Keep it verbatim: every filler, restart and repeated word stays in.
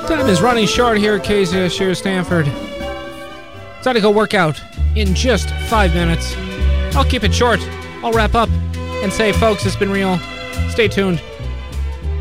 Time is running short here at K Z S U Stanford. So I to go work out in just five minutes. I'll keep it short. I'll wrap up and say, folks, it's been real. Stay tuned.